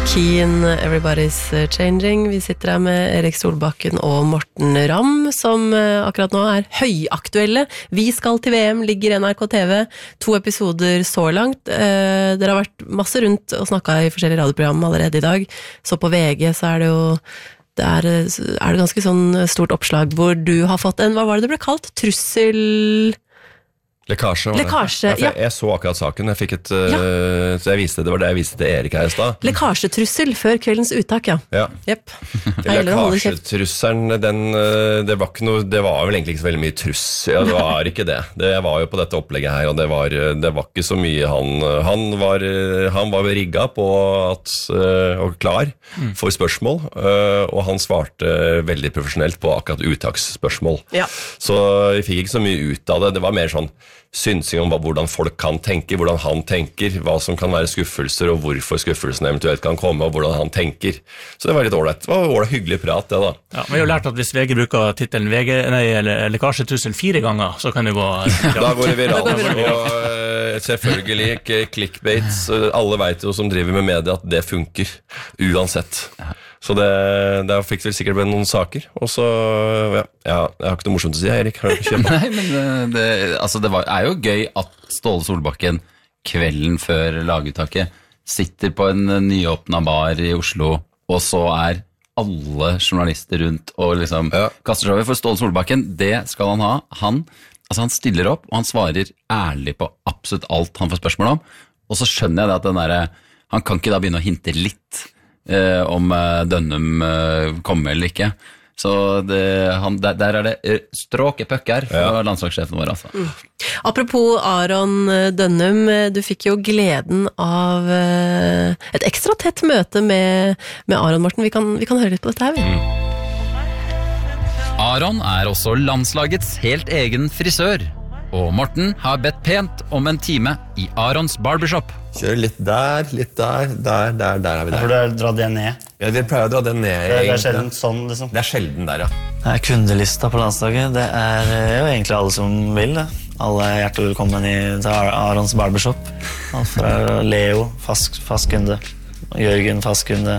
Keen, Everybody's Changing. Vi sitter her med Erik Solbakken og Morten Ramm, som akkurat nå høyaktuelle. Vi skal til VM, ligger NRK TV. 2 episoder så langt. Dere har vært masse rundt og snakket i forskjellige radioprogram allerede i dag. Så på VG så det jo det ganske sånn stort oppslag hvor du har fått hva var det ble kalt? Trussel... Lekkasje, ja. Jeg så akkurat saken, jeg fikk så jeg viste, det var det jeg viste til Erik her i sted. Lekkasjetrussel før kveldens uttak, ja. Yep. Lekkasjetrusselen, det var ikke noe, det var vel egentlig ikke så veldig mye truss, ja, det var ikke det. Jeg var jo på dette opplegget her, og det var ikke så mye han var rigget på og klar for spørsmål, og han svarte veldig profesjonelt på akkurat uttaksspørsmål. Ja. Så vi fikk ikke så mye ut av det, det var mer sånn synsing om hvordan folk kan tenke, hvordan han tenker, hva som kan være skuffelser, og hvorfor skuffelsen eventuelt kan komme, og hvordan han tenker. Så det var litt ålreit. Det var hyggelig prat, det da. Ja, vi har jo lært at hvis VG bruker titelen lekkasjetrussel 4 ganger, så kan det gå... Da går det viralt, og selvfølgelig clickbaits. Alle vet jo som driver med media at det funker, uansett. Så der fikk vi sikkert noen saker. Og så, jeg har ikke noe morsomt å si, Erik. Har du ikke kjøpt? Nei, men det jo gøy at Ståle Solbakken kvelden før laguttaket sitter på en nyåpnet bar i Oslo, og så alle journalister rundt og liksom kaster seg over. For Ståle Solbakken, det skal han ha. Han stiller opp, og han svarer ærlig på absolutt alt han får spørsmål om. Og så skjønner jeg det at han kan ikke da begynne å hinte litt om Dønnum kommer eller ikke. Så der det stråke pøkker fra landslagssjefen vår. Altså. Apropos Aron Dønnum, du fikk jo gleden av et ekstra tett møte med Aron, Morten. Vi kan høre litt på dette her. Aron også landslagets helt egen frisør. Og Morten har bedt pent om en time i Arons barbershop. Kjør litt der har vi der. For du drar det ned? Ja, vi pleier å dra det ned. Det sjelden sånn, liksom? Det sjelden der, ja. Det kundelista på landslaget. Det jo egentlig alle som vil, det. Alle hjertelig velkommen til Arons barbershop. Alt fra Leo, fast kunde. Jørgen, fast kunde.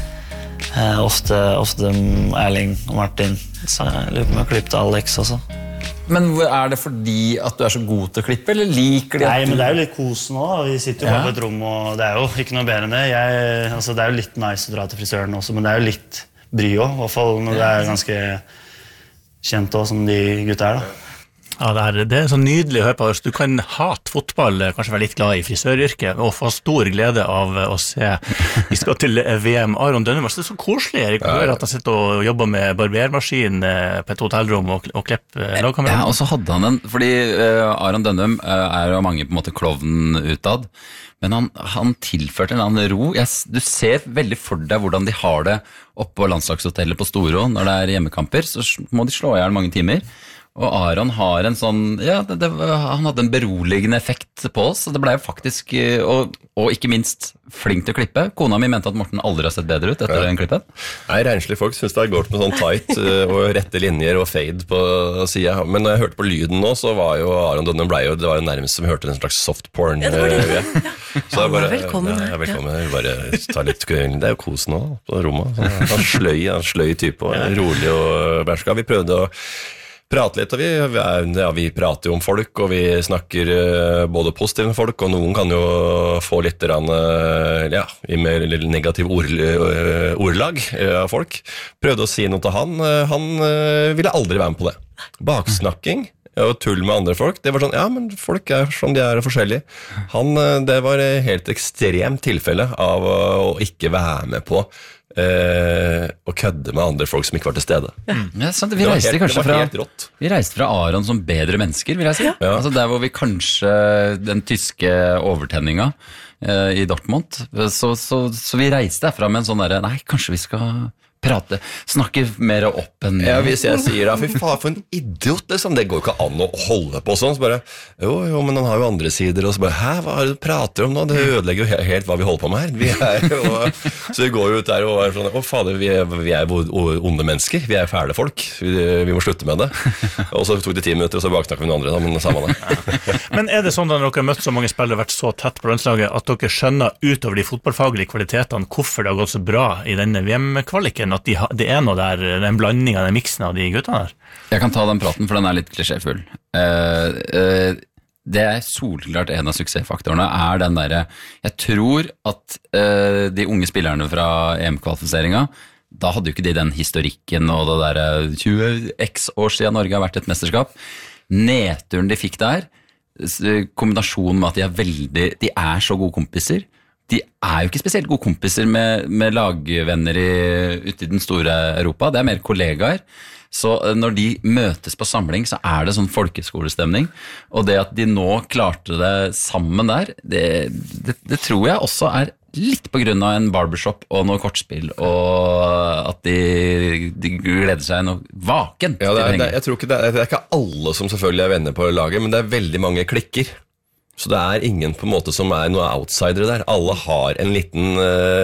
Ofte Erling og Martin. Så jeg lurer på om jeg klippte Alex også. Men det fordi at du så god til å klippe, eller liker de at Nei, men det jo litt kos nå. Vi sitter jo bare på et rom, og det jo ikke noe bedre enn det. Det jo litt nice å dra til frisøren også, men det jo litt bry også, i hvert fall når det ganske kjent også, som de gutta da. Ja, det så nydelig å høre på. Du kan hate fotball, kanskje være litt glad i frisøryrket, og få stor glede av å se. Vi skal til VM. Aron Dønnum, det så koselig, Erik, å høre at han sitter og jobber med barbermaskin på et hotellrom og klipper lagkameraten. Ja, og så hadde han fordi Aron Dønnum jo mange på en måte klovnen utad, men han tilførte en annen ro. Du ser veldig for deg hvordan de har det oppe på landslagshotellet på Storo når det hjemmekamper, så må de slå i hjel mange timer. Og Aron har en sånn, han hadde en beroligende effekt på oss, og det ble jo faktisk, og ikke minst, flink til å klippe. Kona mi mente at Morten aldri har sett bedre ut etter den klippen. Nei, renslige folk synes det gått med sånn tight og rette linjer og fade på siden. Men når jeg hørte på lyden nå, så var jo Aron Dønnum det var jo nærmest som vi hørte en slags soft porn. Ja, det var det. Så velkommen. Ja, velkommen. Bare ta litt, det jo kos nå på rommet. Han sløy type, og rolig og bærska. Vi prøvde å prate litt, og vi prater jo om folk, og vi snakker både positive med folk, og noen kan jo få litt i mer negativ ordlag av folk. Prøvde å si noe til han ville aldri være med på det. Baksnakking og tull med andre folk, det var sånn, men folk sånn de forskjellige. Det var helt ekstremt tilfelle av å ikke være med på og kødde med andre folk som ikke var til stede. Ja, sant, vi reiste fra Aron som bedre mennesker, vil jeg si. Ja. Altså der hvor vi kanskje den tyske overtenninga i Dortmund, så vi reiste derfra med en sånn nei, kanskje vi skal snakke mer opp enn Ja, hvis jeg sier da, fy faen, for en idiot, liksom. Det går jo ikke an å holde på sånn. Så bare, jo, men han har jo andre sider. Og så bare, hva er det du prater om nå? Det ødelegger jo helt hva vi holder på med her. Så vi går jo ut der og er sånn, fader, vi er onde mennesker. Vi er fæle folk. Vi må slutte med det. Og så tok det 10 minutter, og så baksnakker vi noen andre, da, men samme det. Men er det sånn da når dere har møtt så mange spillere og vært så tett på landslaget, at dere skjønner utover de fotballfaglige kvalitetene hvorfor det har gått så bra i denne VM-kvaliken? At det er noe der, den blandingen, den miksen av de guttene her? Jeg kan ta den praten, for den er litt klisjéfull. Det er solklart en av suksessfaktorene, er den der, jeg tror at de unge spillerne fra EM-kvalifiseringen, da hadde jo ikke de den historikken og det der 20x år siden Norge har vært et mesterskap. Nedturen de fikk der, kombinasjonen med at de er så gode kompiser. De er jo ikke spesielt gode kompiser med lagvenner ute i den store Europa, det er mer kollegaer. Så når de møtes på samling, så er det sånn folkeskolestemning. Og det at de nå klarte det sammen der, det tror jeg også er litt på grunn av en barbershop og noe kortspill, og at de gleder seg noe vaken. Ja, jeg tror ikke det er ikke alle som selvfølgelig er venner på laget, men det er veldig mange klikker. Så det er ingen på en måte som er noe outsidere der. Alle har en liten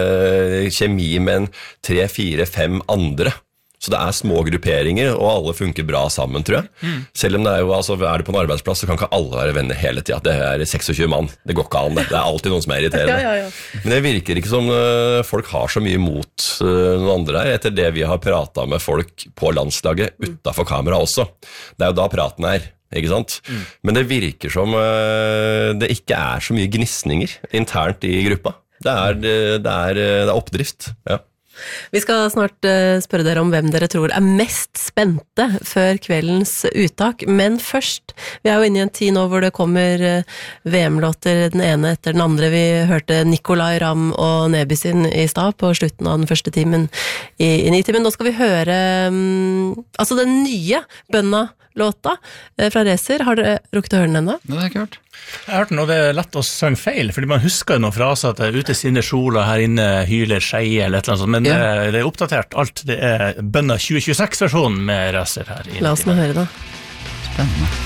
kjemi med en 3, 4, 5 andre. Så det er små grupperinger, og alle funker bra sammen, tror jeg. Selv om det er jo, altså, er det på en arbeidsplass, så kan ikke alle være venner hele tiden. Det er 26 mann, det går ikke an det. Det er alltid noen som er irriterende. Ja. Men det virker ikke som folk har så mye mot noen andre her, etter det vi har pratet med folk på landslaget utenfor kamera også. Det er jo da praten er. Ikke sant? Men det virker som det ikke er så mye gnissninger internt i gruppa. Det er oppdrift, ja. Vi skal snart spørre dere om hvem dere tror er mest spente før kveldens uttak, men først, vi er jo inne i en tid nå hvor det kommer VM-låter den ene etter den andre. Vi hørte Nicolai Ramm og Neby sin i stad på slutten av den første timen i 9-timen. Nå skal vi høre altså den nye Bønna-låta fra Racer. Har dere rukket å høre den ennå? Det har jeg ikke hørt. Jeg har hørt den, og det er lett å synge feil, fordi man husker noen fraser at det er ute sinne sola, her inne hyler skeie eller et eller annet sånt, men det er oppdatert alt. Det er Bønna 2026-versjonen med Racer her. La oss nå høre da. Spennende.